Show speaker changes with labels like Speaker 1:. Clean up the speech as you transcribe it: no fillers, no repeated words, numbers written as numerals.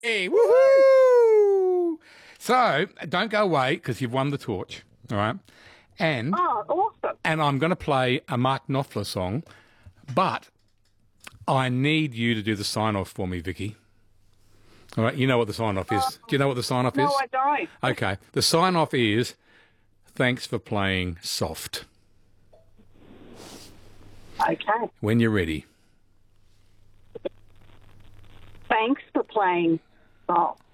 Speaker 1: Hey, woohoo! So don't go away because you've won the torch, all right? And
Speaker 2: awesome.
Speaker 1: and I'm going to play a Mark Knopfler song, but I need you to do the sign off for me, Vicky. All right, you know what the sign off is. Do you know what the sign off is?
Speaker 2: No, I don't.
Speaker 1: Okay, the sign off is thanks for playing soft.
Speaker 2: Okay.
Speaker 1: When you're ready.
Speaker 2: Thanks for playing soft.